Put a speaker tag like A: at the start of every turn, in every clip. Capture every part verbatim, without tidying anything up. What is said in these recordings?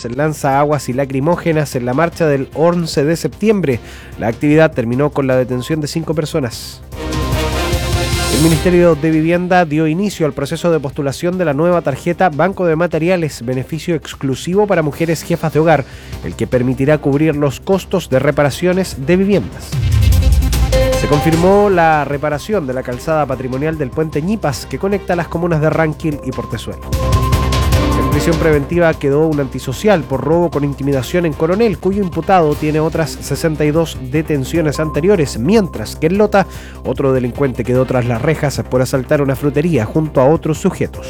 A: lanza aguas y lacrimógenas en la marcha del once de septiembre. La actividad terminó con la detención de cinco personas. El Ministerio de Vivienda dio inicio al proceso de postulación de la nueva tarjeta Banco de Materiales, beneficio exclusivo para mujeres jefas de hogar, el que permitirá cubrir los costos de reparaciones de viviendas. Se confirmó la reparación de la calzada patrimonial del puente Ñipas, que conecta las comunas de Ranquil y Portezuelo. En prisión preventiva quedó un antisocial por robo con intimidación en Coronel, cuyo imputado tiene otras sesenta y dos detenciones anteriores, mientras que en Lota, otro delincuente quedó tras las rejas por asaltar una frutería junto a otros sujetos.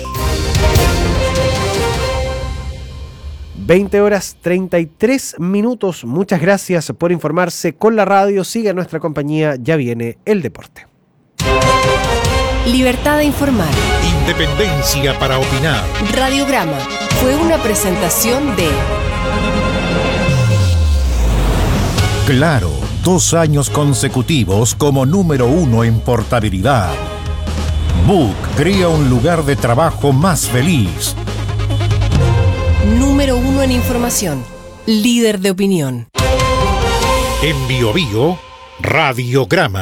A: veinte horas treinta y tres minutos. Muchas gracias por informarse con la radio. Sigue nuestra compañía, ya viene el deporte.
B: Libertad de informar.
C: Independencia para opinar.
B: Radiograma fue una presentación de
C: Claro, dos años consecutivos como número uno en portabilidad. Book crea un lugar de trabajo más feliz.
B: Número uno en información. Líder de opinión.
C: En Bio Bio, Radiograma.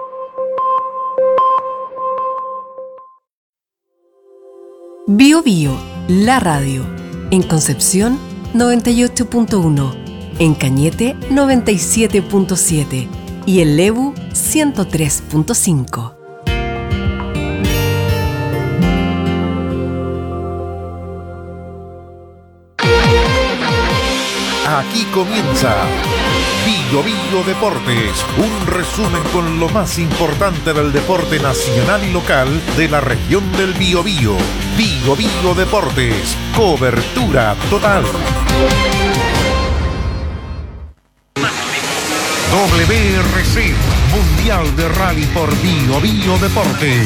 B: Bio Bio, la radio. En Concepción, noventa y ocho punto uno. En Cañete, noventa y siete punto siete. Y en Lebu, ciento tres punto cinco.
C: Aquí comienza Bio Bio Deportes, un resumen con lo más importante del deporte nacional y local de la región del Biobío. Bio Bio Deportes, cobertura total. W R C, Mundial de Rally por Bio Bio Deportes.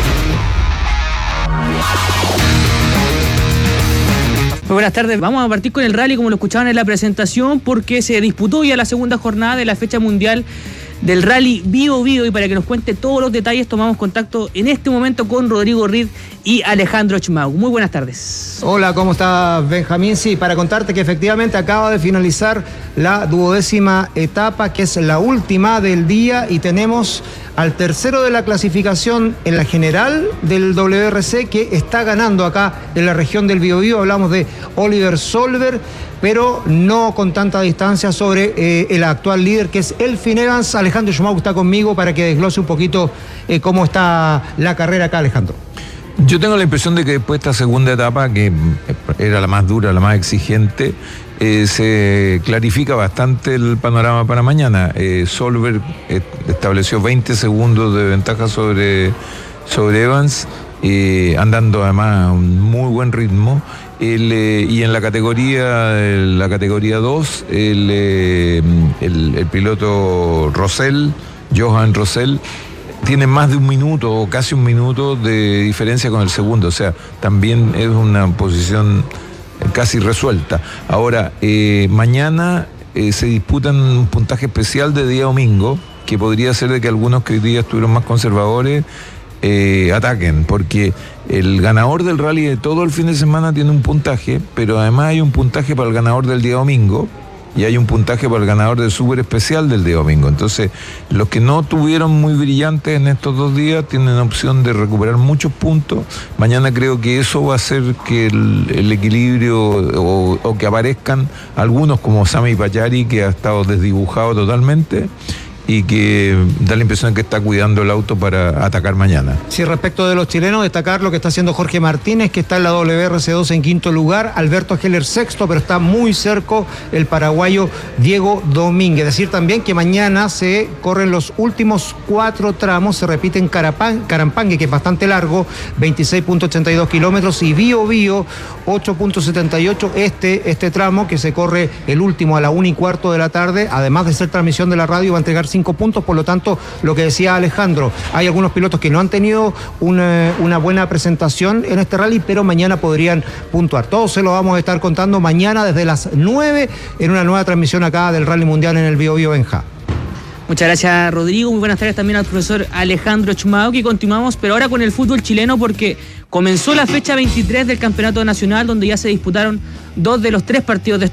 D: Muy buenas tardes, vamos a partir con el rally como lo escuchaban en la presentación porque se disputó ya la segunda jornada de la fecha mundial del rally Bio Bio y para que nos cuente todos los detalles tomamos contacto en este momento con Rodrigo Riz y Alejandro Chmau. Muy buenas tardes.
E: Hola, ¿cómo estás, Benjamín? Sí, para contarte que efectivamente acaba de finalizar la duodécima etapa, que es la última del día, y tenemos al tercero de la clasificación en la general del W R C, que está ganando acá en la región del Biobío. Hablamos de Oliver Solver, pero no con tanta distancia sobre eh, el actual líder, que es Elfyn Evans. Alejandro Chmau está conmigo para que desglose un poquito eh, cómo está la carrera acá, Alejandro.
F: Yo tengo la impresión de que después de esta segunda etapa, que era la más dura, la más exigente, eh, se clarifica bastante el panorama para mañana. Eh, Solver eh, estableció veinte segundos de ventaja sobre, sobre Evans, eh, andando además a un muy buen ritmo. El, eh, y en la categoría la categoría dos, el, eh, el, el piloto Rosell, Johan Rosell, tiene más de un minuto o casi un minuto de diferencia con el segundo, o sea, también es una posición casi resuelta. Ahora, eh, mañana eh, se disputan un puntaje especial de día domingo, que podría ser de que algunos que hoy día estuvieron más conservadores eh, ataquen, porque el ganador del rally de todo el fin de semana tiene un puntaje, pero además hay un puntaje para el ganador del día domingo, y hay un puntaje para el ganador del súper especial del día domingo. Entonces, los que no tuvieron muy brillantes en estos dos días tienen opción de recuperar muchos puntos. Mañana creo que eso va a hacer que el, el equilibrio o, o que aparezcan algunos como Sami Pachari, que ha estado desdibujado totalmente y que da la impresión de que está cuidando el auto para atacar mañana.
E: Sí, respecto de los chilenos, destacar lo que está haciendo Jorge Martínez, que está en la W R C dos en quinto lugar, Alberto Heller sexto, pero está muy cerca el paraguayo Diego Domínguez. Decir también que mañana se corren los últimos cuatro tramos, se repiten Carapán, Carampangue, que es bastante largo, veintiséis punto ochenta y dos kilómetros, y Bio Bio, ocho punto setenta y ocho, este, este tramo que se corre el último a la una y cuarto de la tarde, además de ser transmisión de la radio, va a entregar cinco puntos. Por lo tanto, lo que decía Alejandro, hay algunos pilotos que no han tenido una, una buena presentación en este rally, pero mañana podrían puntuar. Todo se lo vamos a estar contando mañana desde las nueve en una nueva transmisión acá del Rally Mundial en el Bio Bio Benja.
D: Muchas gracias, Rodrigo. Muy buenas tardes también al profesor Alejandro Chmau, que continuamos, pero ahora con el fútbol chileno, porque comenzó la fecha veintitrés del Campeonato Nacional, donde ya se disputaron dos de los tres partidos de